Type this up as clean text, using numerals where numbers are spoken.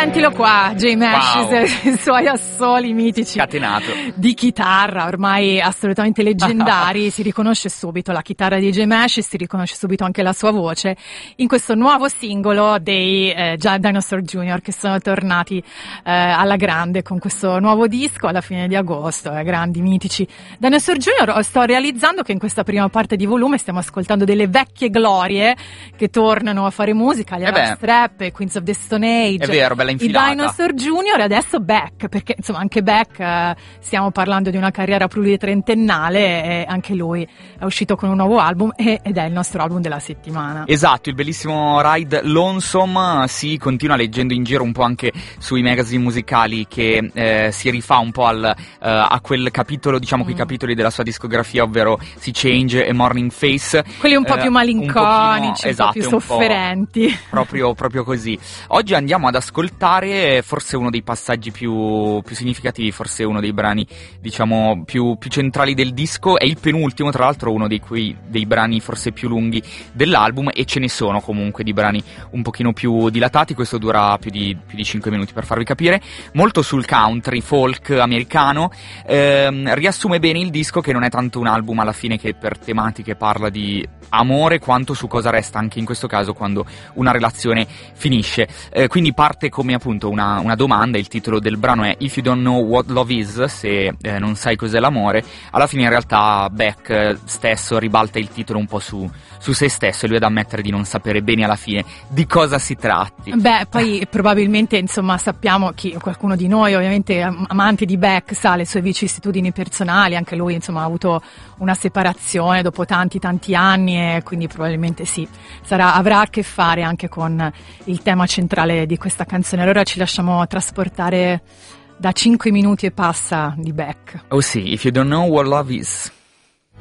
Sentilo qua, J Mash, Wow. i suoi assoli mitici Scatenato. di chitarra, ormai assolutamente leggendari. Si riconosce subito la chitarra di J Mash, si riconosce subito anche la sua voce in questo nuovo singolo dei Dinosaur Jr., che sono tornati alla grande con questo nuovo disco alla fine di agosto. Grandi, mitici Dinosaur Jr. Sto realizzando che in questa prima parte di volume stiamo ascoltando delle vecchie glorie che tornano a fare musica, gli Strap, Queens of the Stone Age, È vero, bella i infilata. Dinosaur Jr. e adesso Beck, perché insomma anche Beck, stiamo parlando di una carriera pluritrentennale e anche lui è uscito con un nuovo album ed è il nostro album della settimana. Esatto, il bellissimo Ride Lonesome si continua leggendo in giro un po' anche sui magazine musicali che si rifà un po' a quel capitolo, diciamo quei capitoli della sua discografia, ovvero Sea Change e Morning Face. Quelli un po' più malinconici, un po' più sofferenti. Proprio così. Oggi andiamo ad ascoltare forse uno dei passaggi più significativi, forse uno dei brani diciamo più centrali del disco, è il penultimo tra l'altro, uno dei brani forse più lunghi dell'album, e ce ne sono comunque di brani un pochino più dilatati. Questo dura più di 5 minuti per farvi capire, molto sul country folk americano. Riassume bene il disco, che non è tanto un album alla fine che per tematiche parla di amore quanto su cosa resta anche in questo caso quando una relazione finisce. Quindi parte come appunto una domanda. Il titolo del brano è If You Don't Know What Love Is, se non sai cos'è l'amore. Alla fine in realtà Beck stesso ribalta il titolo un po' su se stesso, e lui è da ammettere di non sapere bene alla fine di cosa si tratti. Beh, poi probabilmente insomma sappiamo, qualcuno di noi ovviamente amanti di Beck sa le sue vicissitudini personali, anche lui insomma ha avuto una separazione dopo tanti anni, e quindi probabilmente sì, avrà a che fare anche con il tema centrale di questa canzone. Allora ci lasciamo trasportare da 5 minuti e passa di Beck. Oh sì, If You Don't Know What Love Is.